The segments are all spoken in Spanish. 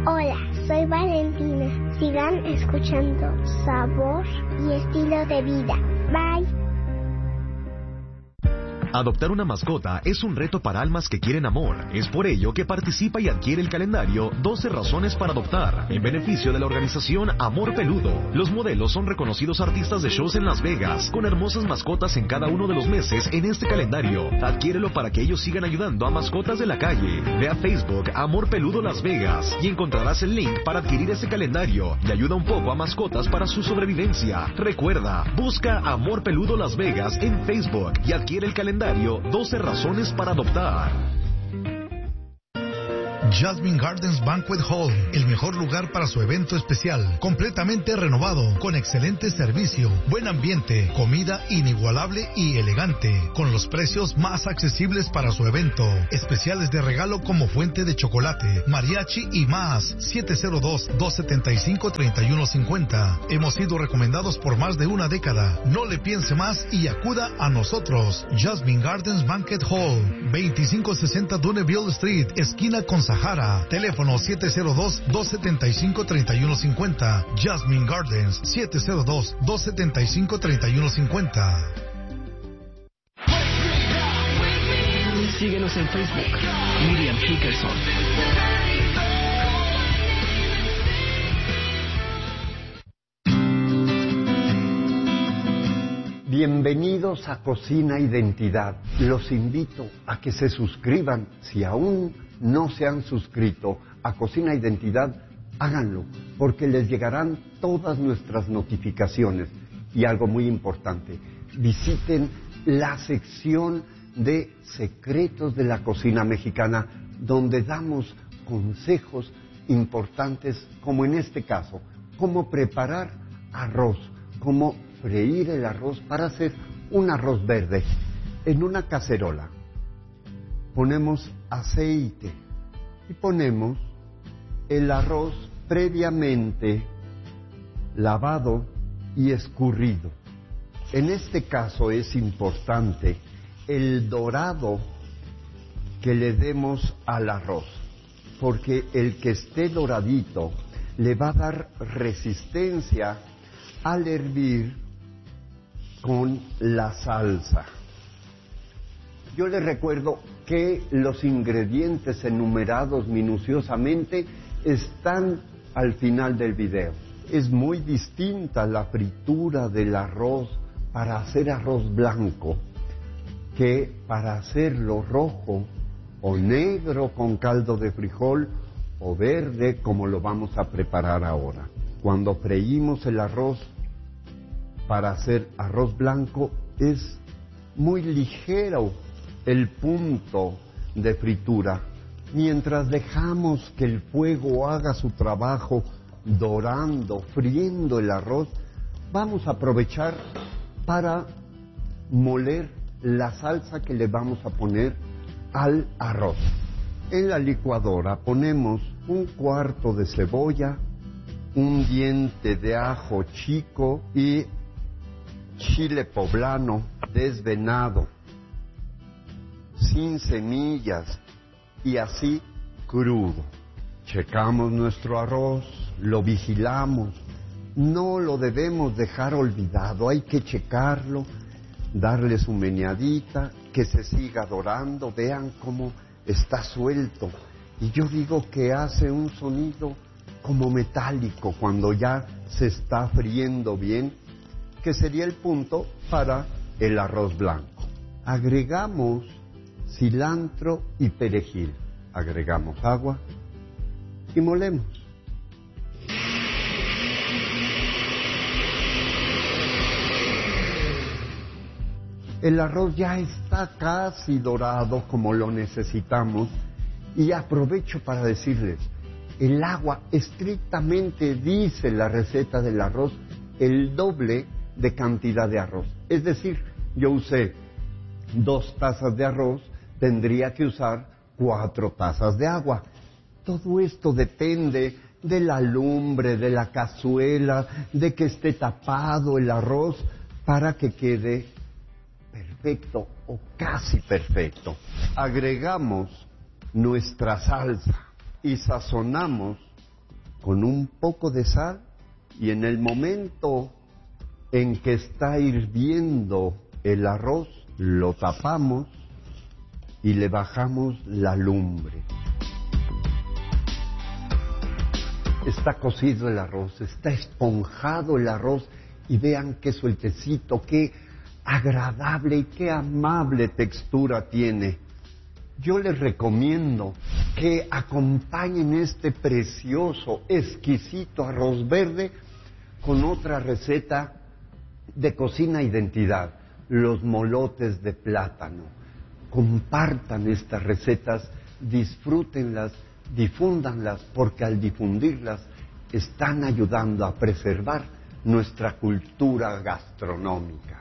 Hola, soy Valentina. Sigan escuchando Sabor y Estilo de Vida. Bye. Adoptar una mascota es un reto para almas que quieren amor. Es por ello que participa y adquiere el calendario 12 razones para adoptar, en beneficio de la organización Amor Peludo. Los modelos son reconocidos artistas de shows en Las Vegas, con hermosas mascotas en cada uno de los meses en este calendario. Adquiérelo para que ellos sigan ayudando a mascotas de la calle. Ve a Facebook Amor Peludo Las Vegas y encontrarás el link para adquirir este calendario y ayuda un poco a mascotas para su sobrevivencia. Recuerda, busca Amor Peludo Las Vegas en Facebook y adquiere el calendario 12 razones para adoptar. Jasmine Gardens Banquet Hall, el mejor lugar para su evento especial, completamente renovado, con excelente servicio, buen ambiente, comida inigualable y elegante, con los precios más accesibles para su evento, especiales de regalo como fuente de chocolate, mariachi y más. 702-275-3150. Hemos sido recomendados por más de una década. No le piense más y acuda a nosotros. Jasmine Gardens Banquet Hall, 2560 Duneville Street, esquina con Sahara. Teléfono 702-275-3150. Jasmine Gardens, 702-275-3150. Síguenos en Facebook, Miriam Hickerson. Bienvenidos a Cocina Identidad. Los invito a que se suscriban. Si aún no se han suscrito a Cocina Identidad, háganlo, porque les llegarán todas nuestras notificaciones. Y algo muy importante, visiten la sección de secretos de la cocina mexicana, donde damos consejos importantes, como en este caso, cómo preparar arroz, cómo freír el arroz para hacer un arroz verde. En una cacerola ponemos aceite y ponemos el arroz previamente lavado y escurrido. En este caso es importante el dorado que le demos al arroz, porque el que esté doradito le va a dar resistencia al hervir con la salsa. Yo les recuerdo que los ingredientes enumerados minuciosamente están al final del video. Es muy distinta la fritura del arroz para hacer arroz blanco que para hacerlo rojo o negro con caldo de frijol o verde como lo vamos a preparar ahora. Cuando freímos el arroz para hacer arroz blanco es muy ligero el punto de fritura. Mientras dejamos que el fuego haga su trabajo dorando, friendo el arroz, vamos a aprovechar para moler la salsa que le vamos a poner al arroz. En la licuadora ponemos un cuarto de cebolla, un diente de ajo chico y chile poblano desvenado, sin semillas y así crudo. Checamos nuestro arroz, lo vigilamos, no lo debemos dejar olvidado, hay que checarlo, darle su meneadita, que se siga dorando. Vean cómo está suelto. Y yo digo que hace un sonido como metálico cuando ya se está friendo bien, que sería el punto para el arroz blanco. Agregamos cilantro y perejil. Agregamos agua y molemos. El arroz ya está casi dorado como lo necesitamos y aprovecho para decirles, el agua estrictamente dice la receta del arroz el doble de cantidad de arroz. Es decir, yo usé 2 tazas de arroz, tendría que usar 4 tazas de agua. Todo esto depende de la lumbre, de la cazuela, de que esté tapado el arroz para que quede perfecto o casi perfecto. Agregamos nuestra salsa y sazonamos con un poco de sal, y en el momento en que está hirviendo el arroz, lo tapamos y le bajamos la lumbre. Está cocido el arroz, está esponjado el arroz, y vean qué sueltecito, qué agradable y qué amable textura tiene. Yo les recomiendo que acompañen este precioso, exquisito arroz verde con otra receta de Cocina Identidad, los molotes de plátano. Compartan estas recetas, disfrútenlas, difúndanlas, porque al difundirlas están ayudando a preservar nuestra cultura gastronómica.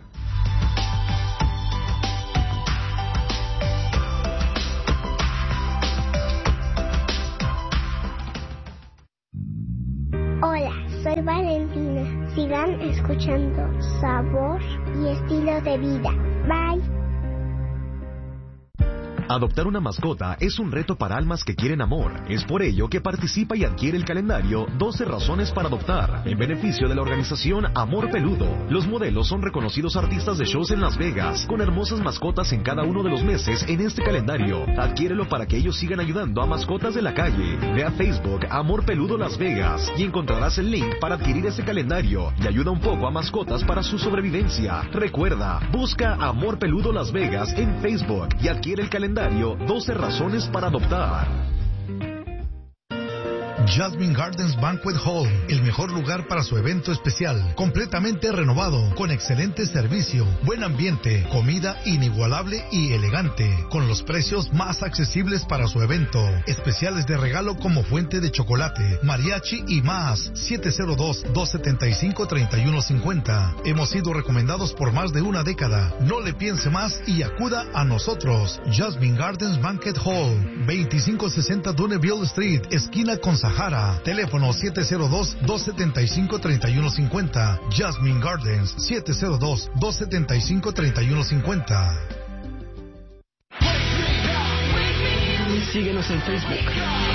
Hola, soy Valentina. Sigan escuchando Sabor y Estilo de Vida. Bye. Adoptar una mascota es un reto para almas que quieren amor. Es por ello que participa y adquiere el calendario 12 razones para adoptar, en beneficio de la organización Amor Peludo. Los modelos son reconocidos artistas de shows en Las Vegas, con hermosas mascotas en cada uno de los meses en este calendario. Adquiérelo para que ellos sigan ayudando a mascotas de la calle. Ve a Facebook Amor Peludo Las Vegas y encontrarás el link para adquirir ese calendario y ayuda un poco a mascotas para su sobrevivencia. Recuerda, busca Amor Peludo Las Vegas en Facebook y adquiere el calendario 12 razones para adoptar. Jasmine Gardens Banquet Hall, el mejor lugar para su evento especial, completamente renovado, con excelente servicio, buen ambiente, comida inigualable y elegante, con los precios más accesibles para su evento, especiales de regalo como fuente de chocolate, mariachi y más. 702-275-3150. Hemos sido recomendados por más de una década. No le piense más y acuda a nosotros. Jasmine Gardens Banquet Hall, 2560 Duneville Street, esquina con Sahara. Teléfono 702-275-3150. Jasmine Gardens, 702-275-3150. Síguenos en Facebook,